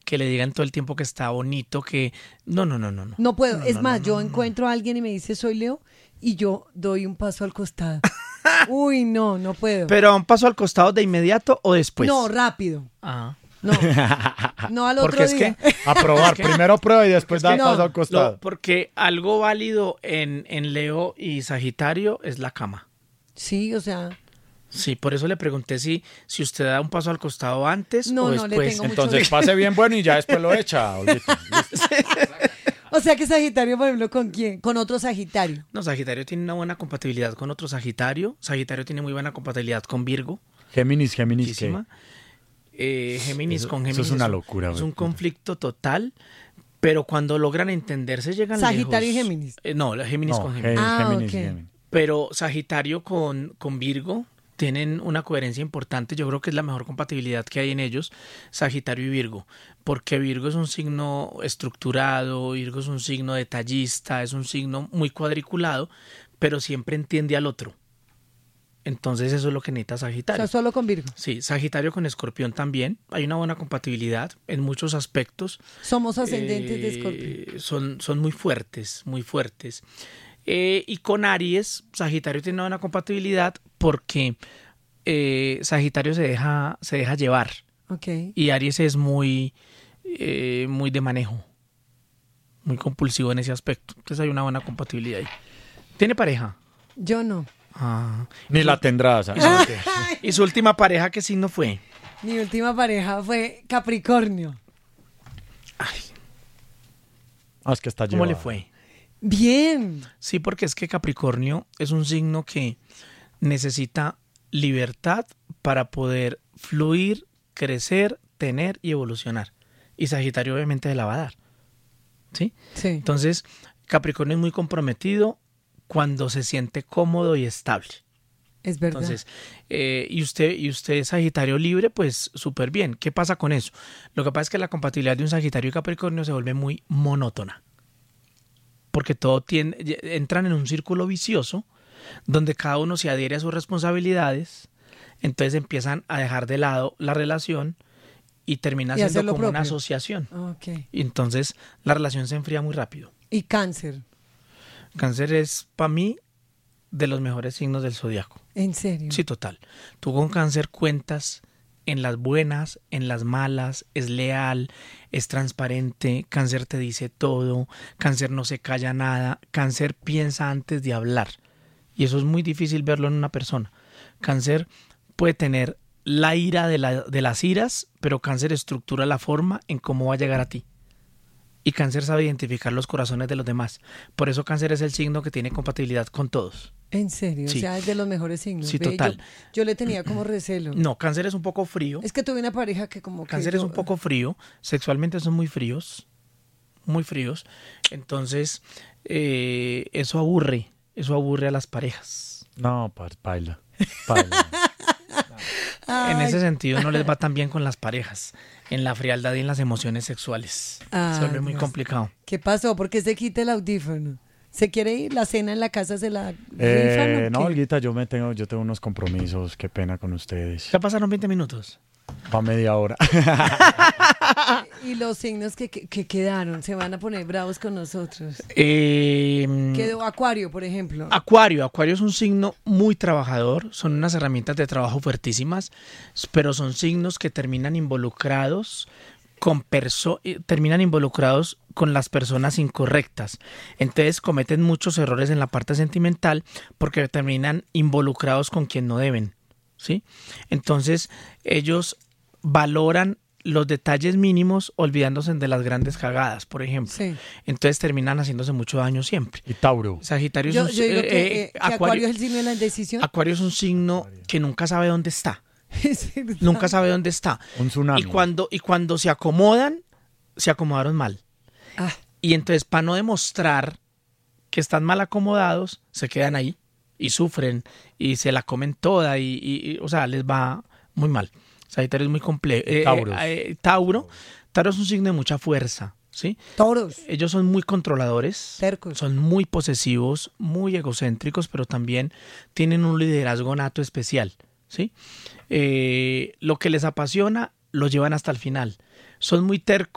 que le digan todo el tiempo que está bonito, que no. No puedo. No, Es no, más, no, yo no, no. encuentro a alguien y me dice soy Leo y yo doy un paso al costado. Uy, no puedo. Pero un paso al costado de inmediato o después. No, rápido. Ah. No al Porque otro es día. que A probar. Primero prueba y después da no. paso al costado. porque algo válido en Leo y Sagitario es la cama. Sí, o sea, Sí, por eso le pregunté si usted da un paso al costado antes No, o no, le después. tengo mucho Entonces miedo. pase bien bueno y ya después lo echa. Olguito. O sea que Sagitario, por ejemplo, ¿con quién? Con otro Sagitario. No, Sagitario tiene una buena compatibilidad con otro Sagitario. Sagitario tiene muy buena compatibilidad con Virgo. Géminis, ¿qué? Muchísima. Géminis Eso- con eso Géminis es una locura, Es un güey. conflicto total, pero cuando logran entenderse llegan Sagitario y lejos. Géminis. No, la Géminis No, con Géminis. Géminis, ok. Géminis. Pero Sagitario con Virgo tienen una coherencia importante. Yo creo que es la mejor compatibilidad que hay en ellos, Sagitario y Virgo. Porque Virgo es un signo estructurado, Virgo es un signo detallista, es un signo muy cuadriculado, pero siempre entiende al otro. Entonces eso es lo que necesita O Sagitario. sea, solo con Virgo. Sí, Sagitario con Escorpión también. Hay una buena compatibilidad en muchos aspectos. Somos ascendentes de Escorpio. Son muy fuertes, muy fuertes. Y con Aries, Sagitario tiene una buena compatibilidad porque Sagitario se deja llevar Ok. y Aries es muy de manejo, muy compulsivo en ese aspecto. Entonces hay una buena compatibilidad ahí. ¿Tiene pareja? Yo no. Ah. Ni la tendrás. ¿Y su última pareja qué signo fue? Mi última pareja fue Capricornio. Ay, Es que está ¿cómo le llevada. fue? Bien. Sí, porque es que Capricornio es un signo que necesita libertad para poder fluir, crecer, tener y evolucionar. Y Sagitario obviamente se la va a dar. ¿Sí? Sí. Entonces, Capricornio es muy comprometido cuando se siente cómodo y estable. Es verdad. Entonces, y usted Sagitario libre, pues súper bien. ¿Qué pasa con eso? Lo que pasa es que la compatibilidad de un Sagitario y Capricornio se vuelve muy monótona. Porque entran en un círculo vicioso donde cada uno se adhiere a sus responsabilidades, entonces empiezan a dejar de lado la relación y termina Y hacer siendo lo como una propio. asociación. Ok. Y entonces la relación se enfría muy rápido. Y Cáncer. Cáncer es, para mí, de los mejores signos del zodiaco. ¿En serio? Sí, total. Tú con Cáncer cuentas en las buenas, en las malas, es leal, es transparente, Cáncer te dice todo, Cáncer no se calla nada, Cáncer piensa antes de hablar. Y eso es muy difícil verlo en una persona. Cáncer puede tener la ira de las iras, pero Cáncer estructura la forma en cómo va a llegar a ti. Y Cáncer sabe identificar los corazones de los demás. Por eso Cáncer es el signo que tiene compatibilidad con todos. ¿En serio? Sí. O sea, es de los mejores signos. Sí, Ve, total. Yo le tenía como recelo. No, Cáncer es un poco frío. Es que tuve una pareja que como que Cáncer es un poco frío, sexualmente son muy fríos, entonces eso aburre a las parejas. No, baila. En ese sentido no les va tan bien con las parejas, en la frialdad y en las emociones sexuales. Se vuelve muy Dios. complicado. ¿Qué pasó? ¿Por qué se quita el audífono? ¿Se quiere ir? ¿La cena en la casa se la rifan o No, qué? Olguita, yo tengo unos compromisos. Qué pena con ustedes. Ya pasaron 20 minutos. Va media hora. Y los signos que quedaron, se van a poner bravos con nosotros. Mm. Quedó Acuario, por ejemplo. Acuario es un signo muy trabajador, son unas herramientas de trabajo fuertísimas, pero son signos que terminan involucrados con las personas incorrectas. Entonces cometen muchos errores en la parte sentimental porque terminan involucrados con quien no deben, ¿sí? Entonces ellos valoran los detalles mínimos olvidándose de las grandes cagadas, por ejemplo. Sí. Entonces terminan haciéndose mucho daño siempre. Y Tauro. Sagitario Yo es un, digo que Acuario es el signo de la indecisión. Acuario es un signo que nunca sabe dónde está. Es verdad. Nunca sabe dónde está. Un tsunami. Y cuando se acomodan, se acomodaron mal. Ah, Y entonces, para no demostrar que están mal acomodados, se quedan ahí y sufren y se la comen toda o sea, les va muy mal. Sagitario es muy complejo. Tauro es un signo de mucha fuerza, ¿sí? Toros, Ellos son muy controladores, tercos. son muy posesivos, muy egocéntricos, pero también tienen un liderazgo nato especial, ¿sí? Lo que les apasiona lo llevan hasta el final. Son muy tercos.